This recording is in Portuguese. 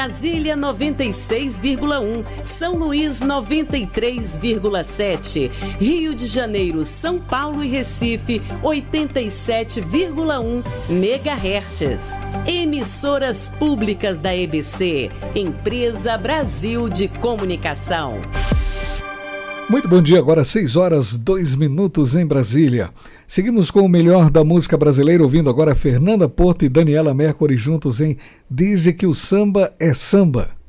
Brasília 96,1, São Luís 93,7, Rio de Janeiro, São Paulo e Recife 87,1 MHz. Emissoras públicas da EBC, Empresa Brasil de Comunicação. Muito bom dia, agora 6h02 em Brasília. Seguimos com o melhor da música brasileira, ouvindo agora Fernanda Porto e Daniela Mercury juntos em Desde que o Samba é Samba.